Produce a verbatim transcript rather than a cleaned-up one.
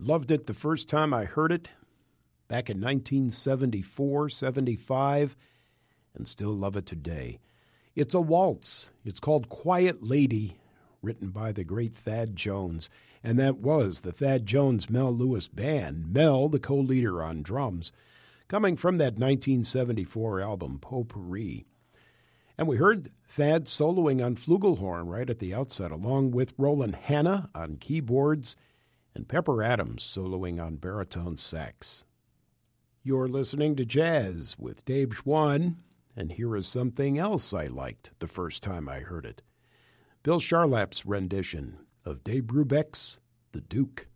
Loved it the first time I heard it, back in nineteen seventy-four, seventy-five, and still love it today. It's a waltz. It's called Quiet Lady, written by the great Thad Jones. And that was the Thad Jones Mel Lewis Band, Mel, the co-leader on drums, coming from that nineteen seventy-four album, Potpourri. And we heard Thad soloing on flugelhorn right at the outset, along with Roland Hanna on keyboards and Pepper Adams soloing on baritone sax. You're listening to Jazz with Dave Schwann, and here is something else I liked the first time I heard it. Bill Charlap's rendition of Dave Brubeck's The Duke.